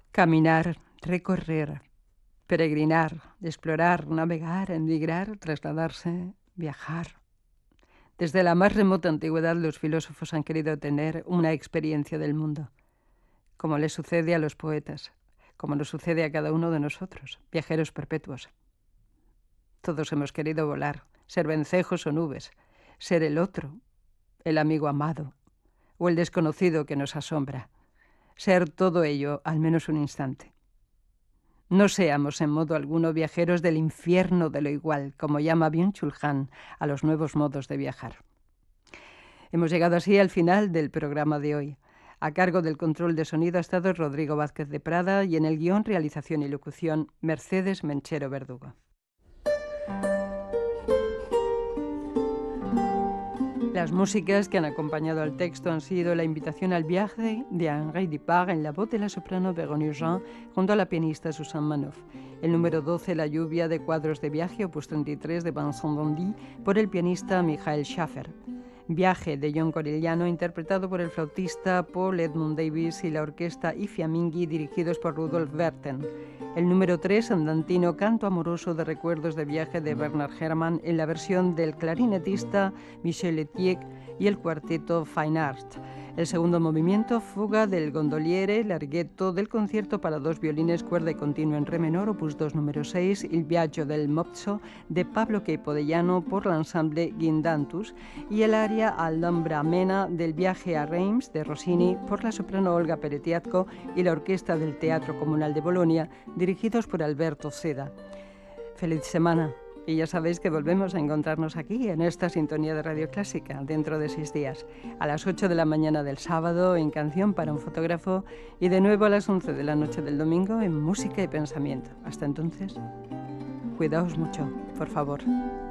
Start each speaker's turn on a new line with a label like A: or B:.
A: Caminar, recorrer, peregrinar, explorar, navegar, emigrar, trasladarse, viajar. Desde la más remota antigüedad los filósofos han querido tener una experiencia del mundo, como les sucede a los poetas, como nos sucede a cada uno de nosotros, viajeros perpetuos. Todos hemos querido volar, ser vencejos o nubes, ser el otro, el amigo amado o el desconocido que nos asombra, ser todo ello al menos un instante. No seamos en modo alguno viajeros del infierno de lo igual, como llama Byung-Chul Han a los nuevos modos de viajar. Hemos llegado así al final del programa de hoy. A cargo del control de sonido ha estado Rodrigo Vázquez de Prada y en el guión, realización y locución, Mercedes Menchero Verdugo. Las músicas que han acompañado al texto han sido La invitación al viaje de Henri Dipart en la voz de la soprano Véronique Jean junto a la pianista Susanne Manoff. El número 12, La lluvia de cuadros de viaje, opus 33 de Vincent Bondy por el pianista Michael Schaffer. Viaje de John Corigliano interpretado por el flautista Paul Edmund Davis y la orquesta I Fiamminghi dirigidos por Rudolf Werten. El número 3, Andantino, canto amoroso de recuerdos de viaje de Bernard Herrmann en la versión del clarinetista Michel Etienne y el cuarteto Fine Art. El segundo movimiento, fuga del gondoliere, larghetto del concierto para dos violines, cuerda y continuo en re menor, opus 2 número 6, Il viaggio del mozzo de Pablo Capodellano por l'ensemble Guindantus y el aria Alhambra Amena del viaje a Reims de Rossini por la soprano Olga Peretiatko y la orquesta del Teatro Comunal de Bolonia, dirigidos por Alberto Seda. ¡Feliz semana! Y ya sabéis que volvemos a encontrarnos aquí, en esta sintonía de Radio Clásica, dentro de 6 días, a las 8 de la mañana del sábado en Canción para un fotógrafo y de nuevo a las 11 de la noche del domingo en Música y Pensamiento. Hasta entonces, cuidaos mucho, por favor.